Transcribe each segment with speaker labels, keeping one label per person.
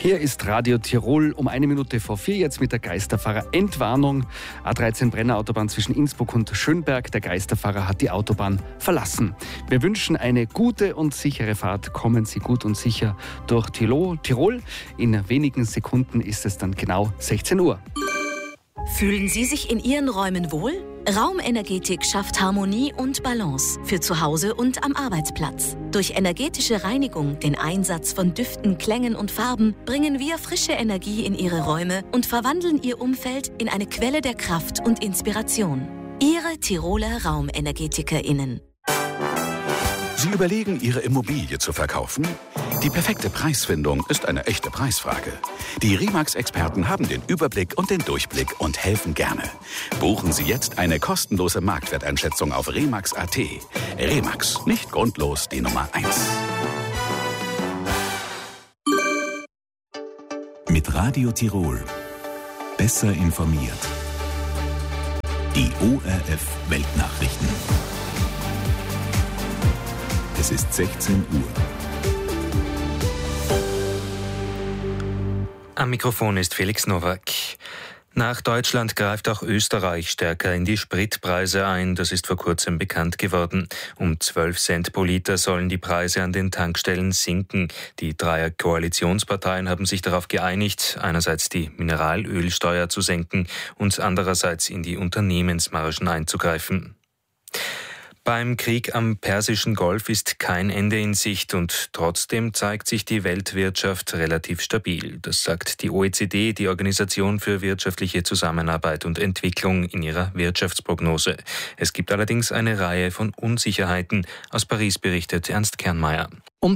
Speaker 1: Hier ist Radio Tirol um 1:04 jetzt mit der Geisterfahrer-Entwarnung. A13 Brenner-Autobahn zwischen Innsbruck und Schönberg. Der Geisterfahrer hat die Autobahn verlassen. Wir wünschen eine gute und sichere Fahrt. Kommen Sie gut und sicher durch Tirol. In wenigen Sekunden ist es dann genau 16 Uhr.
Speaker 2: Fühlen Sie sich in Ihren Räumen wohl? Raumenergetik schafft Harmonie und Balance für zu Hause und am Arbeitsplatz. Durch energetische Reinigung, den Einsatz von Düften, Klängen und Farben bringen wir frische Energie in Ihre Räume und verwandeln Ihr Umfeld in eine Quelle der Kraft und Inspiration. Ihre Tiroler RaumenergetikerInnen.
Speaker 3: Sie überlegen, Ihre Immobilie zu verkaufen? Die perfekte Preisfindung ist eine echte Preisfrage. Die Remax-Experten haben den Überblick und den Durchblick und helfen gerne. Buchen Sie jetzt eine kostenlose Marktwerteinschätzung auf remax.at. Remax, nicht grundlos die Nummer 1.
Speaker 4: Mit Radio Tirol. Besser informiert. Die ORF-Weltnachrichten. Es ist 16 Uhr.
Speaker 5: Am Mikrofon ist Felix Nowak. Nach Deutschland greift auch Österreich stärker in die Spritpreise ein. Das ist vor kurzem bekannt geworden. Um 12 Cent pro Liter sollen die Preise an den Tankstellen sinken. Die 3 Koalitionsparteien haben sich darauf geeinigt, einerseits die Mineralölsteuer zu senken und andererseits in die Unternehmensmargen einzugreifen. Beim Krieg am Persischen Golf ist kein Ende in Sicht und trotzdem zeigt sich die Weltwirtschaft relativ stabil. Das sagt die OECD, die Organisation für wirtschaftliche Zusammenarbeit und Entwicklung, in ihrer Wirtschaftsprognose. Es gibt allerdings eine Reihe von Unsicherheiten. Aus Paris berichtet Ernst Kernmeier.
Speaker 6: Um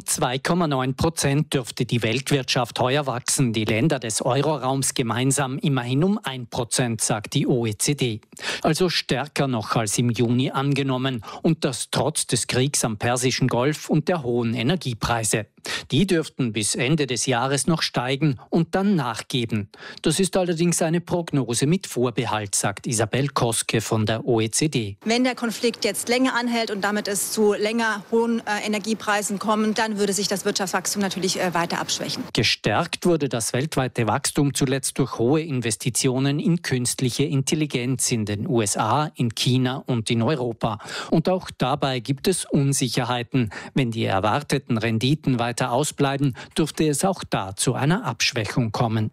Speaker 6: 2,9% dürfte die Weltwirtschaft heuer wachsen, die Länder des Euroraums gemeinsam immerhin um 1%, sagt die OECD. Also stärker noch als im Juni angenommen und das trotz des Kriegs am Persischen Golf und der hohen Energiepreise. Die dürften bis Ende des Jahres noch steigen und dann nachgeben. Das ist allerdings eine Prognose mit Vorbehalt, sagt Isabel Koske von der OECD.
Speaker 7: Wenn der Konflikt jetzt länger anhält und damit es zu länger hohen Energiepreisen kommt, dann würde sich das Wirtschaftswachstum natürlich weiter abschwächen. Gestärkt
Speaker 6: wurde das weltweite Wachstum zuletzt durch hohe Investitionen in künstliche Intelligenz in den USA, in China und in Europa. Und auch dabei gibt es Unsicherheiten. Wenn die erwarteten Renditen weiter ausbleiben, dürfte es auch da zu einer Abschwächung kommen.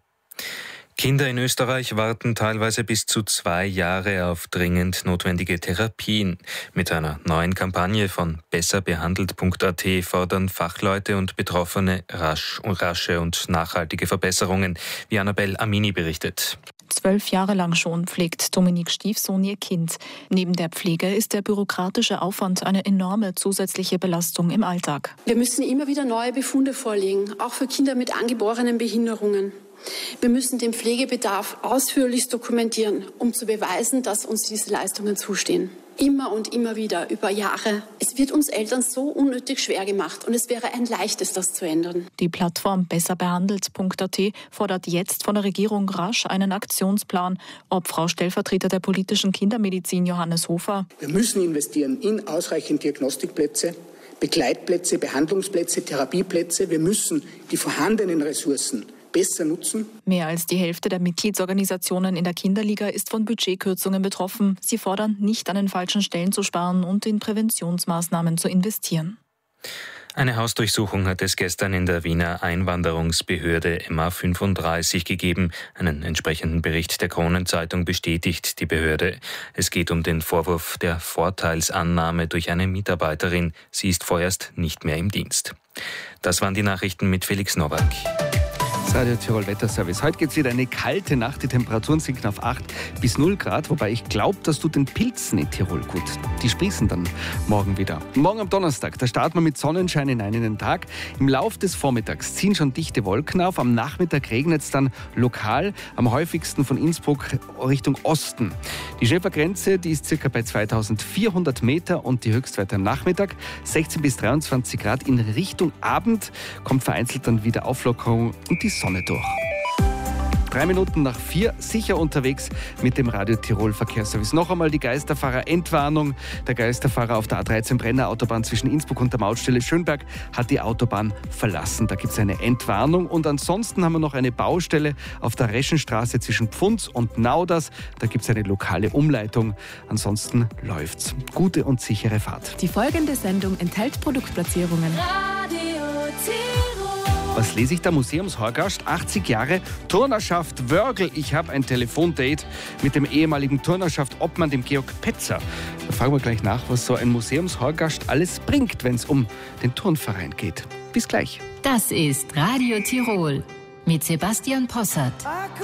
Speaker 5: Kinder in Österreich warten teilweise bis zu 2 Jahre auf dringend notwendige Therapien. Mit einer neuen Kampagne von besserbehandelt.at fordern Fachleute und Betroffene rasche und nachhaltige Verbesserungen, wie Annabel Amini berichtet.
Speaker 8: 12 Jahre lang schon pflegt Dominique Stiefsohn ihr Kind. Neben der Pflege ist der bürokratische Aufwand eine enorme zusätzliche Belastung im Alltag.
Speaker 9: Wir müssen immer wieder neue Befunde vorlegen, auch für Kinder mit angeborenen Behinderungen. Wir müssen den Pflegebedarf ausführlich dokumentieren, um zu beweisen, dass uns diese Leistungen zustehen. Immer und immer wieder, über Jahre. Es wird uns Eltern so unnötig schwer gemacht und es wäre ein leichtes, das zu ändern.
Speaker 8: Die Plattform besserbehandelt.at fordert jetzt von der Regierung rasch einen Aktionsplan. Obfrau Stellvertreter der politischen Kindermedizin Johannes Hofer.
Speaker 10: Wir müssen investieren in ausreichend Diagnostikplätze, Begleitplätze, Behandlungsplätze, Therapieplätze. Wir müssen die vorhandenen Ressourcen besser nutzen.
Speaker 8: Mehr als die Hälfte der Mitgliedsorganisationen in der Kinderliga ist von Budgetkürzungen betroffen. Sie fordern, nicht an den falschen Stellen zu sparen und in Präventionsmaßnahmen zu investieren.
Speaker 5: Eine Hausdurchsuchung hat es gestern in der Wiener Einwanderungsbehörde MA35 gegeben. Einen entsprechenden Bericht der Kronenzeitung bestätigt die Behörde. Es geht um den Vorwurf der Vorteilsannahme durch eine Mitarbeiterin. Sie ist vorerst nicht mehr im Dienst. Das waren die Nachrichten mit Felix Nowak.
Speaker 1: Radio Tirol Wetterservice. Heute geht es wieder eine kalte Nacht. Die Temperaturen sinken auf 8 bis 0 Grad. Wobei ich glaube, das tut den Pilzen in Tirol gut. Die sprießen dann morgen wieder. Morgen am Donnerstag, da starten wir mit Sonnenschein hinein in den Tag. Im Lauf des Vormittags ziehen schon dichte Wolken auf. Am Nachmittag regnet es dann lokal, am häufigsten von Innsbruck Richtung Osten. Die Schäfergrenze, die ist ca. bei 2400 Meter und die Höchstwerte am Nachmittag 16 bis 23 Grad. In Richtung Abend kommt vereinzelt dann wieder Auflockerung und die Sonne durch. 3 Minuten nach 4 sicher unterwegs mit dem Radio Tirol Verkehrsservice. Noch einmal die Geisterfahrer-Entwarnung. Der Geisterfahrer auf der A13 Brenner Autobahn zwischen Innsbruck und der Mautstelle Schönberg hat die Autobahn verlassen. Da gibt es eine Entwarnung. Und ansonsten haben wir noch eine Baustelle auf der Reschenstraße zwischen Pfunds und Nauders. Da gibt es eine lokale Umleitung. Ansonsten läuft's. Gute und sichere Fahrt.
Speaker 11: Die folgende Sendung enthält Produktplatzierungen.
Speaker 1: Was lese ich da? Museumshorgast, 80 Jahre, Turnerschaft Wörgl. Ich habe ein Telefondate mit dem ehemaligen Turnerschaft Obmann, dem Georg Petzer. Da fragen wir gleich nach, was so ein Museumshorgast alles bringt, wenn es um den Turnverein geht. Bis gleich.
Speaker 12: Das ist Radio Tirol mit Sebastian Possart.